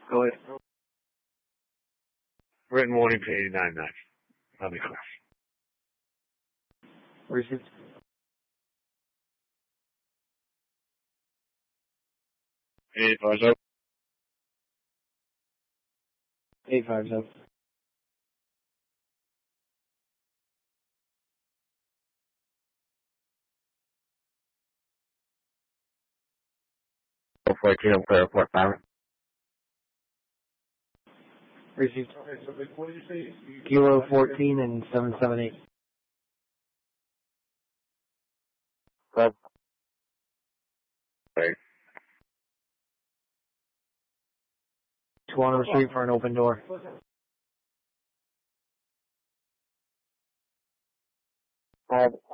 Go ahead. Written warning for 89.9. Lobby class. Received. Eight bars up. 8-5's up. Oh, 14, I'm clear, report 5. Received. Okay, so what did you say? Kilo 14 and 778. 12. Right. 2 on the street for an open door. Five.